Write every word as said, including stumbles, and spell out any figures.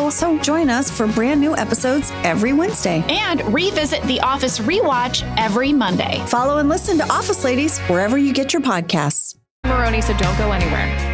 also join us for brand new episodes every Wednesday. And revisit The Office Rewatch every Monday. Follow and listen to Office Ladies wherever you get your podcasts. Maroney, so don't go anywhere.